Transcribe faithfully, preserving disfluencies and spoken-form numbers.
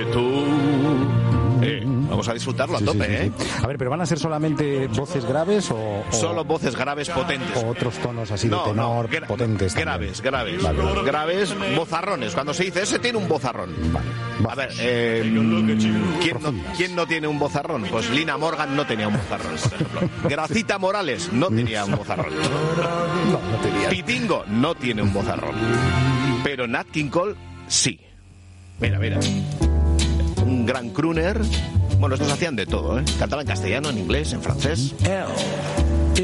Tú... Eh, vamos a disfrutarlo a Sí, tope, sí, sí, ¿eh? sí. A ver, ¿pero van a ser solamente voces graves o...? o Solo voces graves potentes. O otros tonos así no, de tenor no, gra- potentes también. Graves, graves. Vale, vale. Graves, vozarrones. Cuando se dice ese tiene un vozarrón. Vale. A ver, eh, ¿quién, no, ¿quién no tiene un vozarrón? Pues Lina Morgan no tenía un vozarrón, por ejemplo. Gracita Morales no tenía un vozarrón. No, no tenía. Pitingo no tiene un vozarrón. Pero Nat King Cole sí. Mira, mira. Un gran crooner. Bueno, estos hacían de todo, ¿eh? Cantaban en castellano, en inglés, en francés.